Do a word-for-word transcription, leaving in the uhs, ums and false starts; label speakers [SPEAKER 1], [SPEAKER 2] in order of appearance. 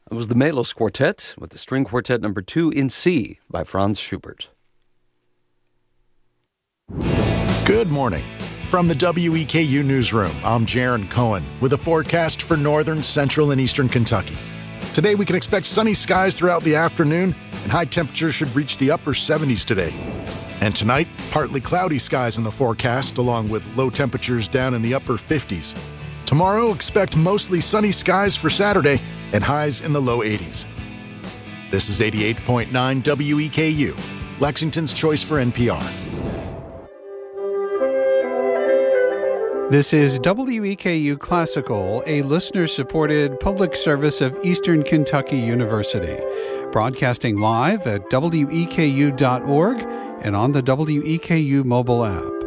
[SPEAKER 1] It was the Melos Quartet with the String Quartet number two in C by Franz Schubert.
[SPEAKER 2] Good morning. From the W E K U Newsroom, I'm Jaron Cohen with a forecast for northern, central, and eastern Kentucky. Today we can expect sunny skies throughout the afternoon, and high temperatures should reach the upper seventies today. And tonight, partly cloudy skies in the forecast, along with low temperatures down in the upper fifties. Tomorrow, expect mostly sunny skies for Saturday and highs in the low eighties. This is eighty-eight point nine W E K U, Lexington's choice for N P R.
[SPEAKER 3] This is W E K U Classical, a listener-supported public service of Eastern Kentucky University, broadcasting live at W E K U dot org and on the W E K U mobile app.